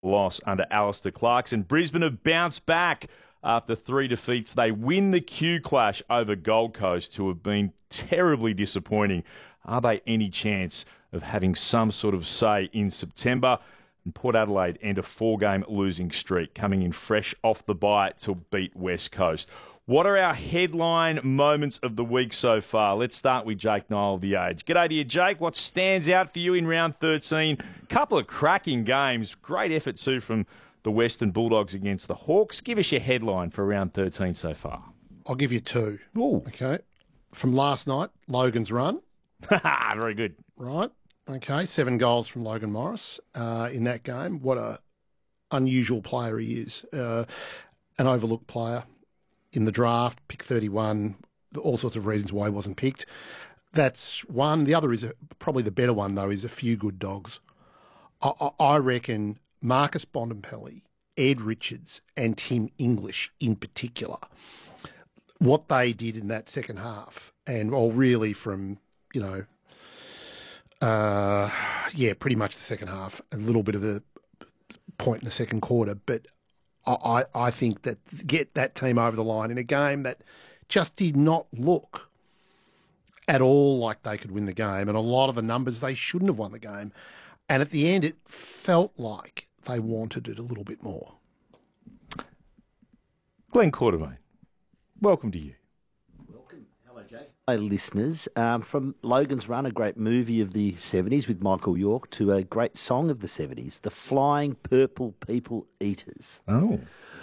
loss under Alistair Clarkson. Brisbane have bounced back after 3 defeats. They win the Q Clash over Gold Coast, who have been terribly disappointing. Are they any chance of having some sort of say in September? And Port Adelaide end a 4-game losing streak, coming in fresh off the bye to beat West Coast. What are our headline moments of the week so far? Let's start with Jake Niall of The Age. G'day to you, Jake. What stands out for you in round 13? Couple of cracking games. Great effort, too, from the Western Bulldogs against the Hawks. Give us your headline for round 13 so far. I'll give you 2. Ooh. Okay. From last night, Logan's run. Very good. Right. Okay. 7 goals from Logan Morris in that game. What a unusual player he is. An overlooked player in the draft, pick 31, all sorts of reasons why he wasn't picked. That's one. The other is probably the better one, though, is a few good dogs. I reckon Marcus Bontempelli, Ed Richards and Tim English in particular, what they did in that second half, and really from, pretty much the second half, a little bit of the point in the second quarter, but I think that get that team over the line in a game that just did not look at all like they could win the game, and a lot of the numbers they shouldn't have won the game. And at the end, it felt like they wanted it a little bit more. Glenn Quartermain, welcome to you. Welcome. Hello, Jake. Hi, listeners. From Logan's Run, a great movie of the 70s with Michael York, to a great song of the 70s, The Flying Purple People Eaters. Oh.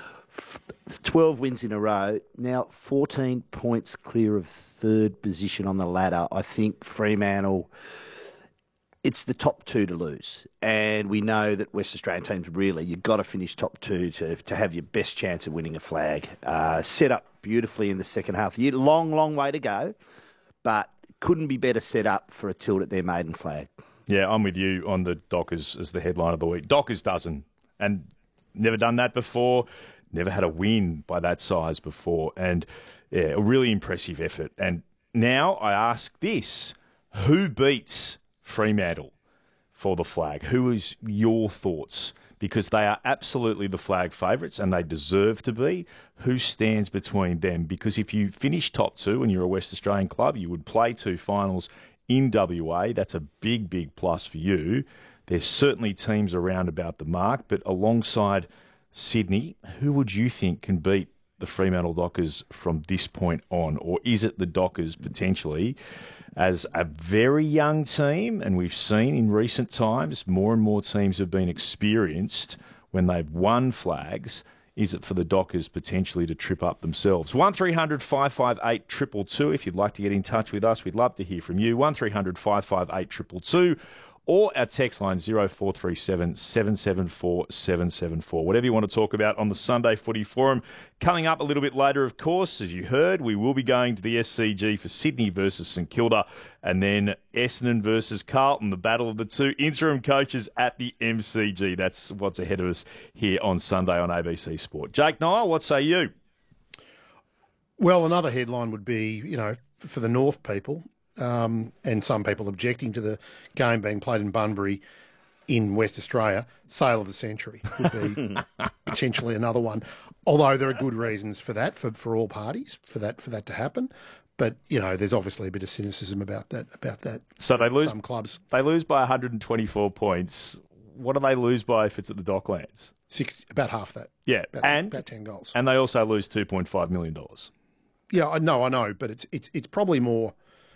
12 wins in a row. Now 14 points clear of third position on the ladder. I think Fremantle, it's the top 2 to lose. And we know that West Australian teams, really, you've got to finish top 2 to have your best chance of winning a flag. Set up beautifully in the second half of the year. Long way to go, but couldn't be better set up for a tilt at their maiden flag. Yeah, I'm with you on the Dockers as the headline of the week. Dockers doesn't, and never done that before, never had a win by that size before, and yeah, a really impressive effort. And now I ask this, who beats Fremantle for the flag? Who is your thoughts? Because they are absolutely the flag favourites and they deserve to be. Who stands between them? Because if you finish top 2 and you're a West Australian club, you would play 2 finals in WA. That's a big plus for you. There's certainly teams around about the mark, but alongside Sydney, who would you think can beat the Fremantle Dockers from this point on? Or is it the Dockers potentially as a very young team? And we've seen in recent times more and more teams have been experienced when they've won flags. Is it for the Dockers potentially to trip up themselves? 1300 558 222 if you'd like to get in touch with us. We'd love to hear from you. 1300 558 222 or our text line 0437 774 774. Whatever you want to talk about on the Sunday Footy Forum. Coming up a little bit later, of course, as you heard, we will be going to the SCG for Sydney versus St Kilda, and then Essendon versus Carlton, the battle of the 2 interim coaches at the MCG. That's what's ahead of us here on Sunday on ABC Sport. Jake Niall, what say you? Well, another headline would be, for the North people, and some people objecting to the game being played in Bunbury in West Australia, sale of the century would be potentially another one. Although there are good reasons for that, for all parties, for that to happen. But, there's obviously a bit of cynicism about that. So they lose, some clubs. They lose by 124 points. What do they lose by if it's at the Docklands? About half that. Yeah, about 10 goals. And they also lose $2.5 million. Yeah, I know, but it's probably more.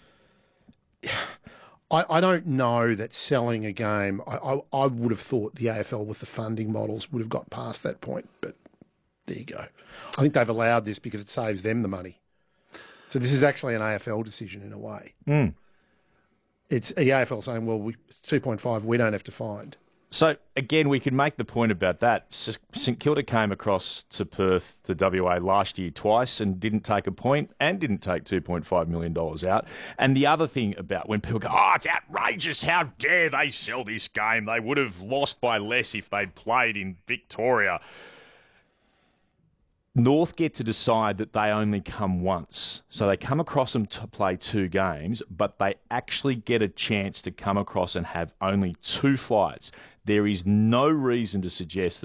I don't know that selling a game. I would have thought the AFL with the funding models would have got past that point, but there you go. I think they've allowed this because it saves them the money. So this is actually an AFL decision in a way. Mm. It's the AFL saying, well, 2.5 we don't have to find. So, again, we can make the point about that. St Kilda came across to Perth, to WA last year twice and didn't take a point and didn't take $2.5 million out. And the other thing about when people go, it's outrageous, how dare they sell this game? They would have lost by less if they'd played in Victoria. North get to decide that they only come once. So they come across them to play 2 games, but they actually get a chance to come across and have only 2 flights. There is no reason to suggest